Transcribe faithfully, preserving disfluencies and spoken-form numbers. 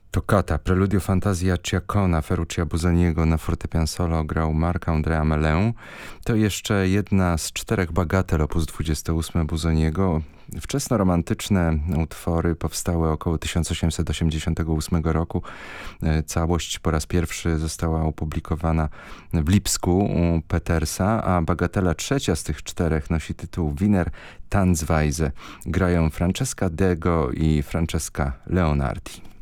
Toccata, Preludio Fantazja Ciacona, Ferruccia Busoniego na fortepian solo grał Marc-André Amelin. To jeszcze jedna z czterech bagatel op. dwadzieścia osiem Busoniego. Wczesnoromantyczne utwory powstały około tysiąc osiemset osiemdziesiątego ósmego roku. Całość po raz pierwszy została opublikowana w Lipsku u Petersa, a bagatela trzecia z tych czterech nosi tytuł Wiener Tanzweise. Grają Francesca Dego i Francesca Leonardi.